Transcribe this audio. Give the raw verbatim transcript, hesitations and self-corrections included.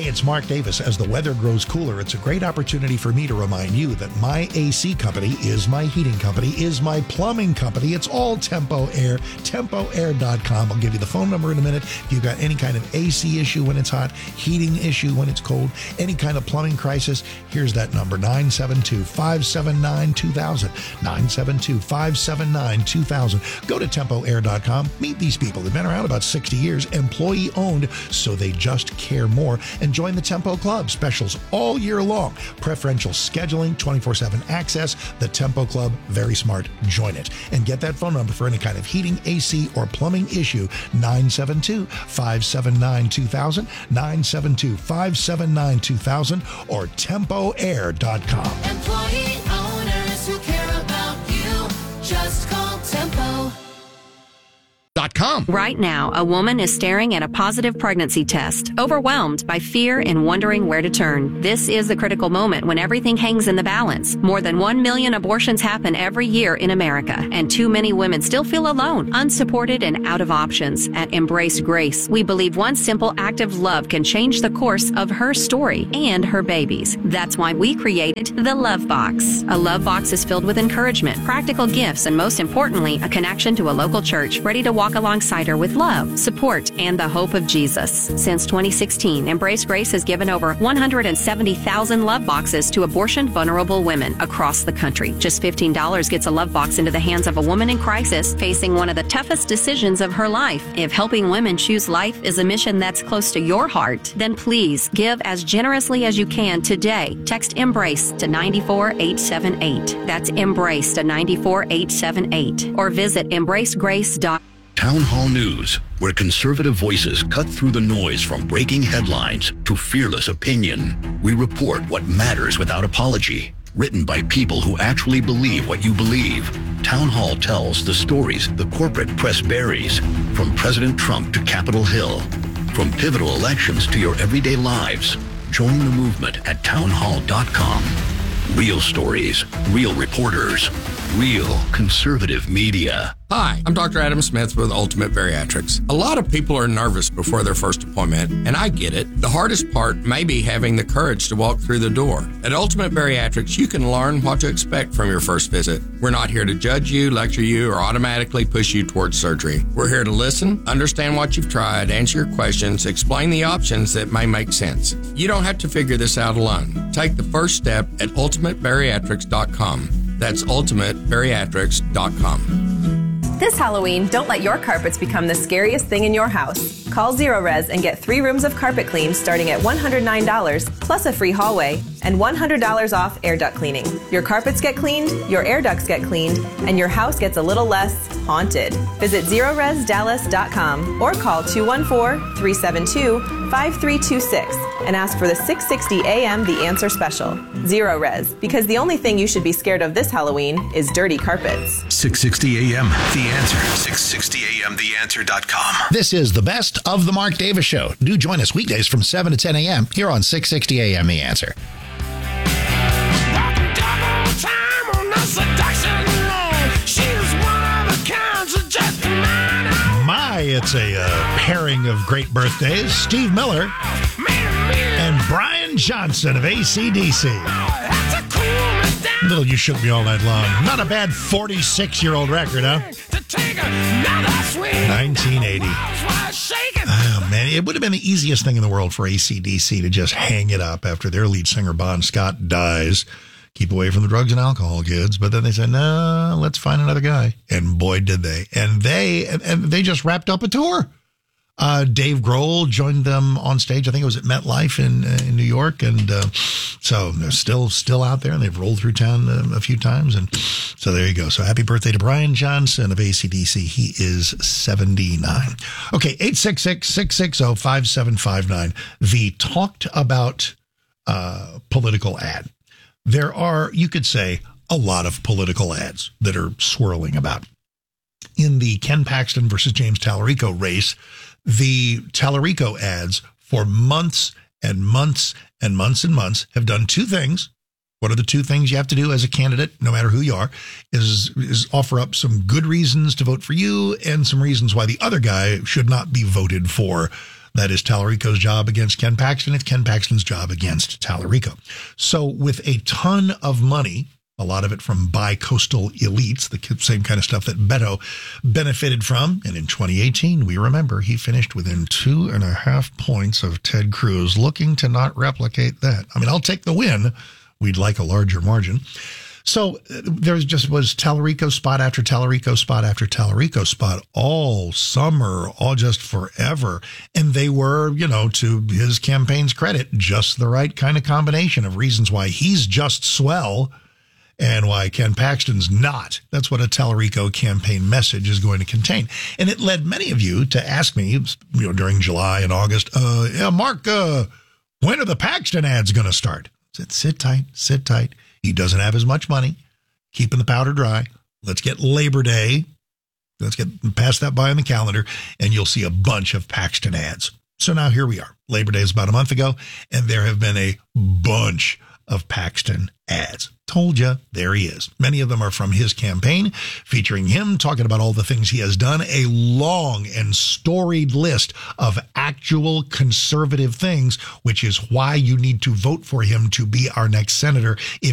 it's Mark Davis. As the weather grows cooler, it's a great opportunity for me to remind you that my A C company is my heating company, is my plumbing company. It's all Tempo Air, tempo air dot com. I'll give you the phone number in a minute. If you've got any kind of A C issue when it's hot, heating issue when it's cold, any kind of plumbing crisis, here's that number, nine seven two, five seven nine, two thousand, nine seven two, five seven nine, two thousand. Go to tempo air dot com. Meet these people. They've been around about sixty years, employee owned, so they just care more. And join the Tempo Club. Specials all year long. Preferential scheduling, twenty-four seven access. The Tempo Club, very smart. Join it. And get that phone number for any kind of heating, A C, or plumbing issue, nine seven two, five seven nine, two thousand, nine seven two, five seven nine, two thousand, or tempo air dot com. Employee owners who care about you, just call Tempo. Com. Right now, a woman is staring at a positive pregnancy test, overwhelmed by fear and wondering where to turn. This is the critical moment when everything hangs in the balance. More than one million abortions happen every year in America, and too many women still feel alone, unsupported, and out of options. At Embrace Grace, we believe one simple act of love can change the course of her story and her baby's. That's why we created the Love Box. A Love Box is filled with encouragement, practical gifts, and most importantly, a connection to a local church ready to walk alongside her with love, support, and the hope of Jesus. Since twenty sixteen, Embrace Grace has given over one hundred seventy thousand love boxes to abortion-vulnerable women across the country. Just fifteen dollars gets a love box into the hands of a woman in crisis facing one of the toughest decisions of her life. If helping women choose life is a mission that's close to your heart, then please give as generously as you can today. Text EMBRACE to nine four eight seven eight. That's EMBRACE to nine four eight seven eight. Or visit embrace grace dot com. Town Hall News, where conservative voices cut through the noise from breaking headlines to fearless opinion. We report what matters without apology. Written by people who actually believe what you believe. Town Hall tells the stories the corporate press buries, from President Trump to Capitol Hill, from pivotal elections to your everyday lives. Join the movement at town hall dot com. Real stories, real reporters, real conservative media. Hi, I'm Doctor Adam Smith with Ultimate Bariatrics. A lot of people are nervous before their first appointment, and I get it. The hardest part may be having the courage to walk through the door. At Ultimate Bariatrics, you can learn what to expect from your first visit. We're not here to judge you, lecture you, or automatically push you towards surgery. We're here to listen, understand what you've tried, answer your questions, explain the options that may make sense. You don't have to figure this out alone. Take the first step at ultimate bariatrics dot com. That's ultimate bariatrics dot com. This Halloween, don't let your carpets become the scariest thing in your house. Call Zero Res and get three rooms of carpet clean starting at one hundred nine dollars plus a free hallway and one hundred dollars off air duct cleaning. Your carpets get cleaned, your air ducts get cleaned, and your house gets a little less haunted. Visit zero res dallas dot com or call two one four, three seven two, five three two six and ask for the six sixty A M The Answer Special. Zero Res, because the only thing you should be scared of this Halloween is dirty carpets. six sixty A M The Answer. six sixty A M the answer dot com. This is the best of the Mark Davis Show. Do join us weekdays from seven to ten A M here on six sixty A M The Answer. My, it's a uh, pairing of great birthdays. Steve Miller and Brian Johnson of A C D C. Little You Shook Me All Night Long. Not a bad forty-six-year-old record, huh? nineteen eighty. Oh, man, it would have been the easiest thing in the world for A C D C to just hang it up after their lead singer, Bon Scott, dies. Keep away from the drugs and alcohol, kids. But then they said, no, let's find another guy. And boy, did they. And they and they just wrapped up a tour. Uh, Dave Grohl joined them on stage. I think it was at MetLife in uh, in New York. And uh, so they're still still out there. And they've rolled through town uh, a few times. And so there you go. So happy birthday to Brian Johnson of A C D C. He is seventy-nine. Okay, eight six six, six six zero, five seven five nine. The talked about uh, political ad. There are, you could say, a lot of political ads that are swirling about. In the Ken Paxton versus James Tallarico race, the Tallarico ads for months and months and months and months have done two things. What are the two things you have to do as a candidate, no matter who you are, is, is offer up some good reasons to vote for you and some reasons why the other guy should not be voted for That is Tallarico's job against Ken Paxton. It's Ken Paxton's job against Tallarico. So with a ton of money, a lot of it from bi-coastal elites, the same kind of stuff that Beto benefited from. And in twenty eighteen, we remember he finished within two and a half points of Ted Cruz, looking to not replicate that. I mean, I'll take the win. We'd like a larger margin. So there just was Tallarico spot after Tallarico spot after Tallarico spot all summer, all just forever. And they were, you know, to his campaign's credit, just the right kind of combination of reasons why he's just swell and why Ken Paxton's not. That's what a Tallarico campaign message is going to contain. And it led many of you to ask me, you know, during July and August, uh, yeah, Mark, uh, when are the Paxton ads going to start? I said, sit tight, sit tight. He doesn't have as much money, keeping the powder dry. Let's get Labor Day. Let's get pass that by on the calendar, and you'll see a bunch of Paxton ads. So now here we are. Labor Day is about a month ago, and there have been a bunch of Paxton ads. Told you, there he is. Many of them are from his campaign, featuring him talking about all the things he has done, a long and storied list of actual conservative things, which is why you need to vote for him to be our next senator. If